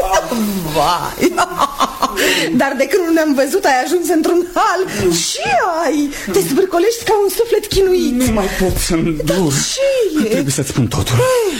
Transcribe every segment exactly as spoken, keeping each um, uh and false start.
Vai. Dar de când nu ne-am văzut ai ajuns într-un hal. Ce ai? Te zvârcolești ca un suflet chinuit. Nu mai pot să-mi dur. Ce e? Trebuie să-ți spun totul.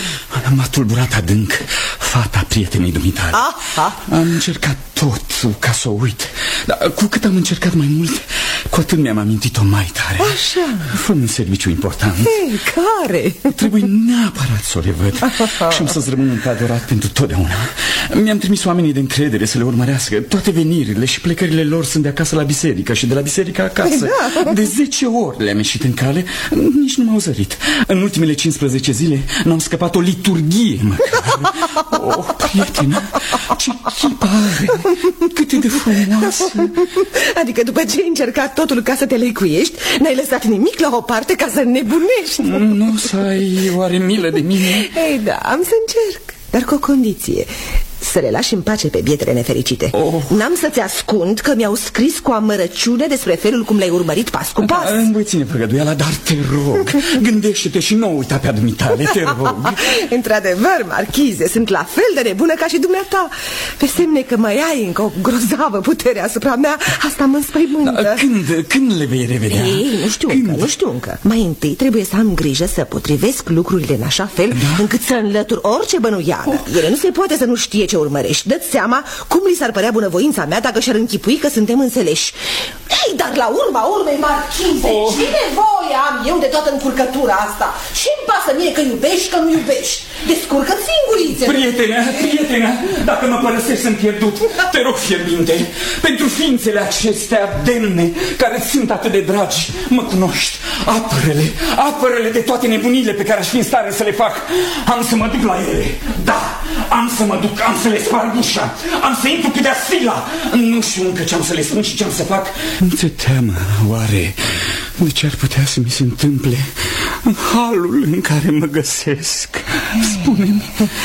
M-a tulburat adânc fata prietenei dumitale. Aha. Am încercat tot ca să o uit, dar cu cât am încercat mai mult, cu atât mi-am amintit-o mai tare. Așa. Fă un serviciu important. Ei, care? Trebuie neapărat să o revăd și am să-ți rămân încadorat pentru totdeauna. Mi-am trimis oamenii de încredere să le urmărească. Toate venirile și plecările lor sunt de acasă la biserică și de la biserică acasă. Da. De zece ori le-am ieșit în cale, nici nu m-au zărit. În ultimele cincisprezece zile n-am scăpat o liturghie măcar. O, prietenă, ce chipă are, cât e de frumoasă. Adică după ce ai încercat totul ca să te lecuiești, n-ai lăsat nimic la o parte ca să nebunești. Nu să ai oare milă de mine? Ei, da, am să încerc, dar cu o condiție: să le lași în pace pe bietele nefericite. Oh. N-am să-ți ascund că mi-au scris cu amărăciune despre felul cum le-ai urmărit pas cu pas. Da, îmi voi ține făgăduiala, dar te rog, gândește-te și nu uita pe adumitale, te rog. Într-adevăr, marchize, sunt la fel de nebună ca și dumneata. Pe semne că mai ai încă o grozavă putere asupra mea, asta mă înspăimântă. Da, când, când le vei revedea? Ei, nu știu când? încă, nu știu încă. Mai întâi trebuie să am grijă să potrivesc lucrurile în așa fel, da, încât să înlătur orice bănuială. Oh. Ele nu se poate să nu știe ce urmărești. Dă-ți seama cum li s-ar părea bunăvoința mea dacă și-ar închipui că suntem înțeleși. Ei, dar la urma urmei, marchize, oh, ce nevoie am eu de toată încurcătura asta? Și-mi pasă mie că iubești, că nu iubești? Descurcă-ți singurițe. Prietena, prietena, dacă mă părăsești sunt pierdut. Te rog, fierbinte, pentru ființele acestea demne, care sunt atât de dragi, mă cunoști. Apărele, apărele de toate nebunile pe care aș fi în stare să le fac. Am să mă duc la ele. Da, am să mă duc, am să le sparg ușa, am să intru pe de-a sila. Nu știu încă ce am să le spun și ce am să fac. Nu ți-e teamă, oare, de ce ar putea să mi se întâmple în halul în care mă găsesc? Spune-mi.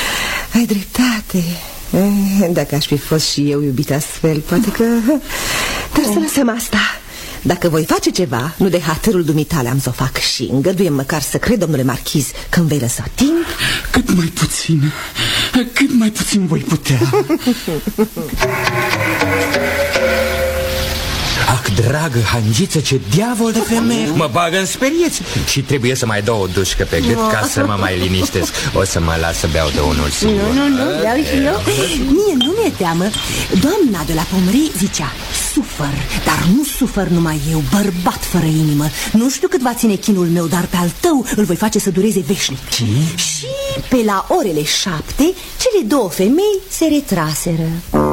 Ai dreptate. Dacă aș fi fost și eu iubit astfel, poate că... Dar să lăsăm asta. Dacă voi face ceva, nu de hatărul dumitale am să o fac și îngăduie măcar să cred, domnule marchiz, că îmi vei lăsa timp. Cât mai puțin, cât mai puțin voi putea. Ac, dragă hangiță, ce diavol de femeie. Mă bagă în sperieți. Și trebuie să mai dau o dușcă pe gât ca să mă mai liniștesc. O să mă las să beau de unul singur. Nu, nu, nu, vreau și eu. Mie nu mi-e teamă. Doamna de la Pomrei zicea: sufăr, dar nu sufăr numai eu, bărbat fără inimă. Nu știu cât va ține chinul meu, dar pe al tău îl voi face să dureze veșnic. Ce? Și pe la orele șapte, cele două femei se retraseră.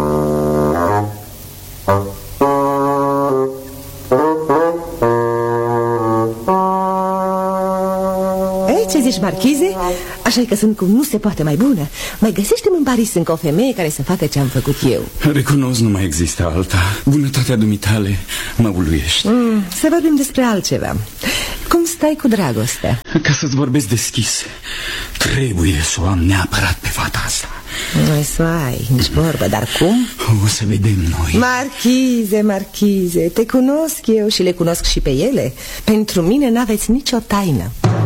Ei, ce zici, marchize? Așa că sunt cum nu se poate mai bună. Mai găsește-mi în Paris încă o femeie care să facă ce am făcut eu. Recunosc, nu mai există alta. Bunătatea dumitale mă uluiește. mm, Să vorbim despre altceva. Cum stai cu dragostea? Ca să-ți vorbesc deschis, trebuie să o am neapărat pe fata asta. Nu să ai, nici vorbă, dar cum? O să vedem noi. Marchize, marchize, te cunosc eu și le cunosc și pe ele. Pentru mine n-aveți nicio taină.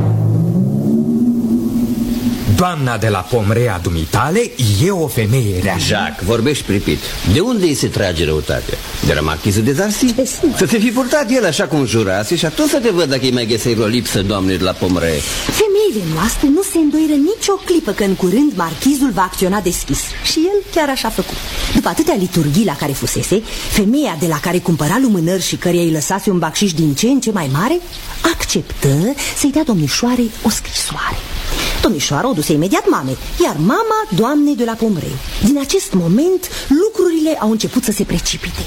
Doamna de la Pomrea dumitale e o femeie rea. Jacques, vorbești pripit. De unde îi se trage răutatea? De la marchiză de Darcy? Să te fi purtat el așa cum jurase și atunci să te văd dacă îi mai găseai vreo lipsă, doamne, de la Pomrea. Femeile noastre nu se îndoiră nicio clipă că în curând marchizul va acționa deschis. Și el chiar așa a făcut. După atâtea liturghii la care fusese, femeia de la care cumpăra lumânări și căreia îi lăsase un bacșiș din ce în ce mai mare, acceptă să-i dea domnișoarei o scrisoare. Domnișoara o duse imediat mamei, iar mama doamnei de la Pomrei. Din acest moment, lucrurile au început să se precipite.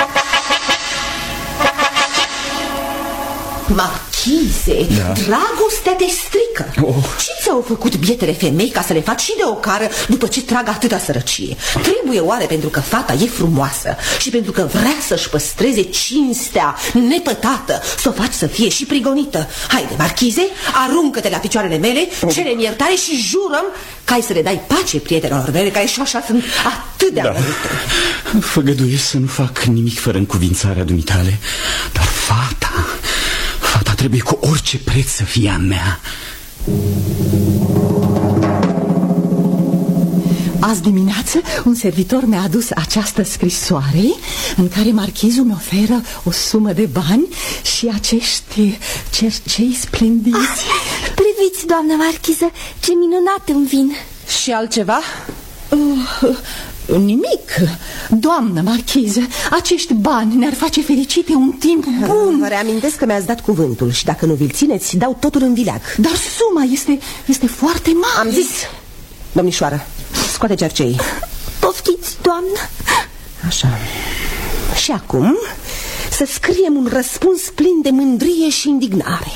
Marchize, da. Dragostea te strică. oh. Ce ți-au făcut bietele femei ca să le faci și de o cară după ce trag atâta sărăcie? Trebuie oare pentru că fata e frumoasă și pentru că vrea să-și păstreze cinstea nepătată, să o faci să fie și prigonită? Haide, marchize, aruncă-te la picioarele mele, oh. cere-mi iertare și jurăm că ai să le dai pace prietenilor mele care și așa sunt atât de da. amărâte. Făgăduiesc să nu fac nimic fără încuvințarea dumitale, dar fata... Fata trebuie cu orice preț să fie a mea. Azi dimineață un servitor mi-a adus această scrisoare în care marchizul mi oferă o sumă de bani și acești cercei splendiți. Ah, priviți, doamnă marchiză, ce minunat îmi vin. Și altceva? Uh, nimic, doamnă marchiză. Acești bani ne-ar face fericite un timp bun. Vă reamintesc că mi-ați dat cuvântul și dacă nu vi-l țineți, dau totul în vileag. Dar suma este, este foarte mare. Am zis, domnișoară, scoate cerceii. Poftiți, doamnă. Așa. Și acum să scriem un răspuns plin de mândrie și indignare.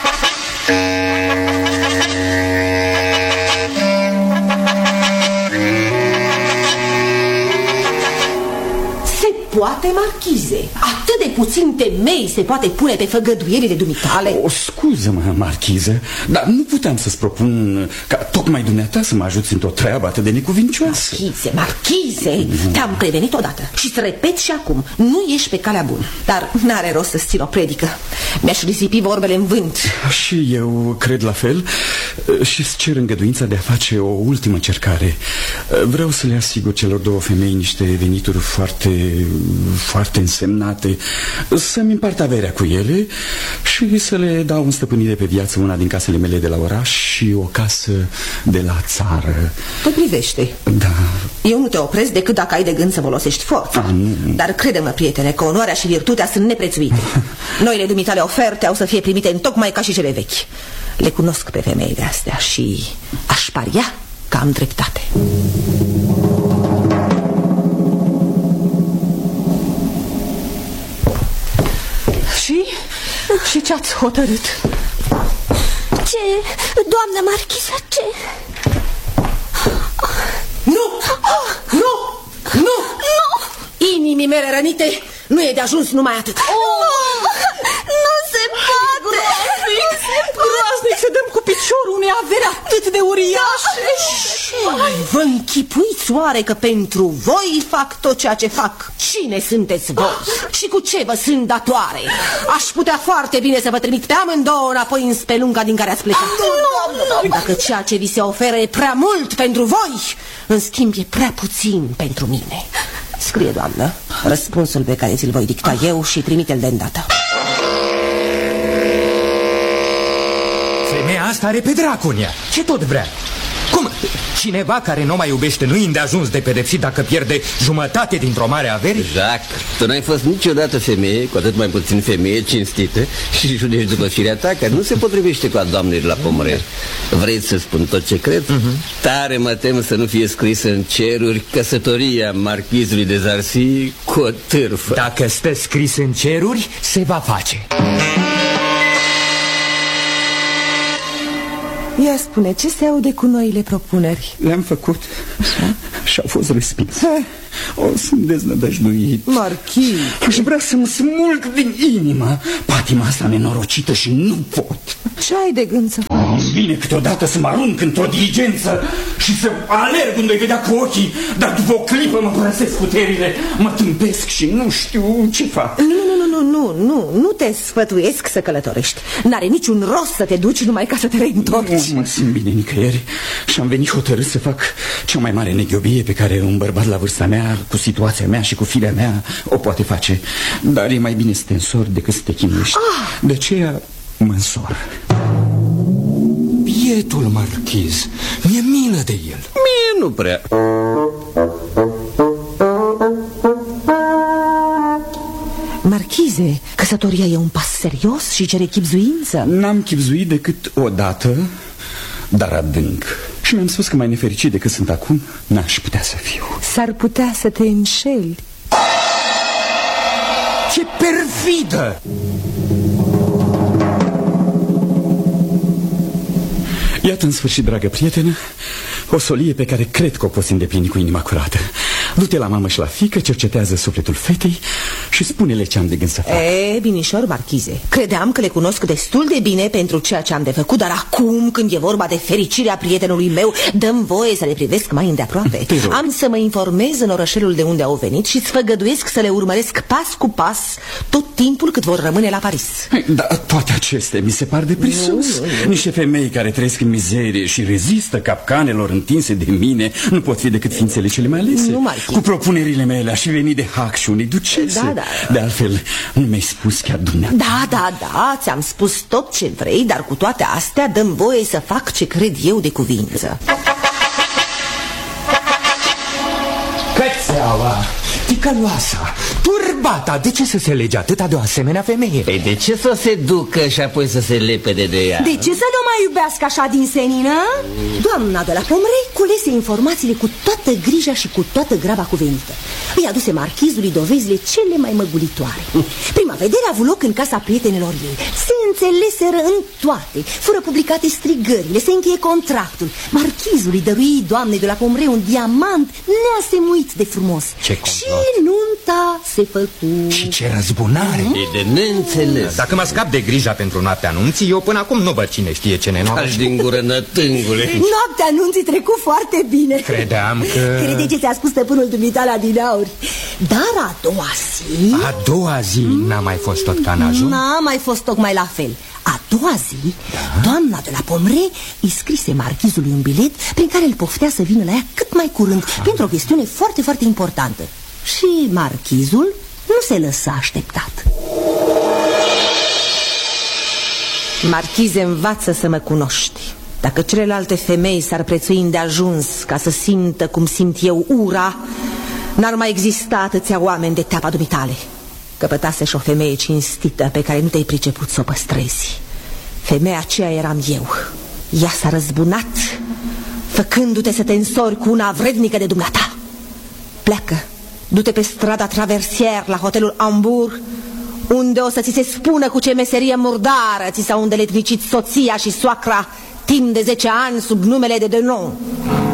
Poate, marchize, atât de puțin temei se poate pune pe făgăduierile dumitale. O, scuză-mă, marchiză, dar nu puteam să-ți propun ca tocmai dumneata să mă ajuți într-o treabă atât de necuvincioasă. Marchize, marchize, mm. te-am prevenit odată și să repet și acum, nu ești pe calea bună. Dar n-are rost să-ți țin o predică. Mi-aș risipi vorbele în vânt. Și eu cred la fel și-ți cer îngăduința de a face o ultimă cercare. Vreau să le asigur celor două femei niște venituri foarte... foarte însemnate, să-mi împart averea cu ele și să le dau în stăpânire pe viață una din casele mele de la oraș și o casă de la țară. Te privește. Da. Eu nu te opresc decât dacă ai de gând să folosești forța. A, nu. Dar crede-mă, prietene, că onoarea și virtutea sunt neprețuite. Noile dumitale oferte au să fie primite în tocmai ca și cele vechi. Le cunosc pe femeile astea și aș paria că am dreptate. Și? Și ce-ați hotărât? Ce? Doamna marchiză, ce? Nu! Nu! Nu! Nu! Inimii mele rănite nu e de ajuns numai atât. Oh, nu se poate! Groaznic să dăm cu piciorul unei averi atât de uriașe. Vă închipuiți oare că pentru voi fac tot ceea ce fac? Cine sunteți voi? Și cu ce vă sunt datoare? Aș putea foarte bine să vă trimit pe amândouă înapoi în spelunca din care ați plecat. Nu, dacă ceea ce vi se oferă e prea mult pentru voi, în schimb e prea puțin pentru mine. Scrie, doamnă, răspunsul pe care ți-l voi dicta eu și trimite-l de îndată. Femeia asta are pe dracu în ea. Ce tot vrea? Cum? Cineva care nu mai iubește nu-i îndeajuns de pedepsit dacă pierde jumătate dintr-o mare avere? Jacques, tu n-ai fost niciodată femeie, cu atât mai puțin femeie cinstită, și judești după firea ta, care nu se potrivește cu a doamnei de la Pomorel. Vrei să spun tot ce cred? Uh-huh. Tare mă tem să nu fie scrisă în ceruri căsătoria marchizului de Zarcy cu o târfă. Dacă stă scris în ceruri, se va face. Ia spune, ce se aude cu noile propuneri? Le-am făcut și au fost respinse. O, sunt deznădăjduit. Marchiz, aș vrea să-mi smulg din inimă patima asta nenorocită și nu pot. ce ai de gând să faci? Îmi vine câteodată să mă arunc într-o diligență și să alerg unde-i vedea cu ochii, dar după o clipă mă părăsesc puterile, mă tâmpesc și nu știu ce fac. Nu, nu, nu, nu, nu, nu, nu te sfătuiesc să călătorești. N-are niciun rost să te duci numai ca să te reîntorci. Nu mă simt bine nicăieri și am venit hotărât să fac cea mai mare neghiobie pe care un bărbat la vârsta mea, cu situația mea și cu firea mea, o poate face. Dar e mai bine să te însori decât să te chinuiești. Ah! De aceea mă însor. Bietul marchiz, mi-e milă de el. Mie nu prea. Marchize, căsătoria e un pas serios și cere chibzuință. N-am chibzuit decât o dată, dar adânc. Și mi-am spus că mai nefericit decât sunt acum, n-aș putea să fiu. S-ar putea să te înșeli. Ce perfidă! Iată în sfârșit, dragă prietenă, o solie pe care cred că o poți îndeplini cu inima curată. Du-te la mamă și la fiică, cercetează sufletul fetei și spune-le ce am de gând să fac. E, binișor, marchize, credeam că le cunosc destul de bine pentru ceea ce am de făcut, dar acum, când e vorba de fericirea prietenului meu, dăm voie să le privesc mai îndeaproape. Am să mă informez în orășelul de unde au venit și îți făgăduiesc să le urmăresc pas cu pas tot timpul cât vor rămâne la Paris. Da, toate acestea mi se par de prisos. Niște femei care trăiesc în mizerie și rezistă capcanelor întinse de mine nu pot fi decât ființele cele mai alese. Nu, cu propunerile mele aș fi venit de hac și unei ducese. Da, da. De altfel, nu mi-ai spus chiar dumneavoastră. Da, da, da, ți-am spus tot ce vrei, dar cu toate astea dăm voie să fac ce cred eu de cuvință. Cățeaua, ticăloasa, turbata, de ce să se lege atâta de o asemenea femeie? Păi de ce să se ducă și apoi să se lepede de ea? De ce să nu mai iubească așa din senină? Doamna de la Pomrei culese informațiile cu toată grija și cu toată graba cuvenită. Îi aduse marchizului dovezile cele mai măgulitoare. Prima vedere a avut loc în casa prietenilor ei. Se înțeleseră în toate. Fură publicate strigările, se încheie contractul. Marchizul îi dărui doamnei de la Pomrei un diamant neasemuit de frumos. Ce complot. Și nunta se făcu. Și ce răzbunare! E de neînțeles. Dacă mă scap de grija pentru noaptea anunții, eu până acum nu văd cine știe ce nenoaște. Taci din gură, nătângule. Noaptea anunții trecu foarte bine. Credeam că... Crede ce ți-a spus stăpânul dumitale adineauri. Dar a doua zi... A doua zi n-a mai fost tot canajul? N-a mai fost tocmai la fel. A doua zi, da? Doamna de la Pomrei îi scrise marchizului un bilet prin care îl poftea să vină la ea cât mai curând, ah. pentru o chestiune foarte, foarte importantă. Și marchizul nu se lăsa așteptat. Marchize, învață să mă cunoști. Dacă celelalte femei s-ar prețui îndeajuns ca să simtă cum simt eu ura, n-ar mai exista atâția oameni de teapa dumitale. Căpătase și o femeie cinstită pe care nu te-ai priceput să o păstrezi. Femeia aceea eram eu. Ea s-a răzbunat, făcându-te să te însori cu una vrednică de dumneata. Pleacă, du-te pe strada Traversier la hotelul Hamburg, unde o să ți se spună cu ce meserie murdară ți s-au îndeletnicit soția și soacra timp de zece ani sub numele de Denon.